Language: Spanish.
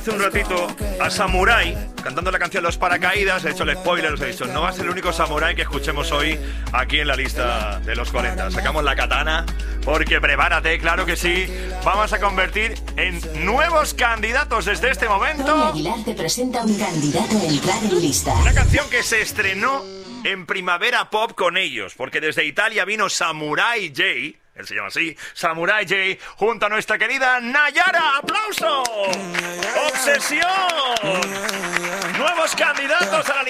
Hace un ratito a Samurai cantando la canción Los Paracaídas. He hecho el spoiler, os he dicho, no va a ser el único Samurai que escuchemos hoy aquí en la lista de los 40. Sacamos la katana porque prepárate, claro que sí. Vamos a convertir en nuevos candidatos desde este momento. Tony Aguilar te presenta un candidato a entrar en lista. Una canción que se estrenó en Primavera Pop con ellos, porque desde Italia vino Samurai J. Él se llama así, Samurai J, junto a nuestra querida Nayara. ¡Aplauso! ¡Obsesión! Nuevos candidatos a la